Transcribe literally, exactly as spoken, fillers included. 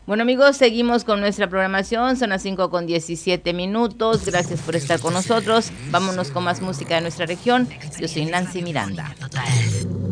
Bueno amigos, seguimos con nuestra programación, son las cinco con diecisiete minutos, gracias por estar con nosotros, vámonos con más música de nuestra región, yo soy Nancy Miranda.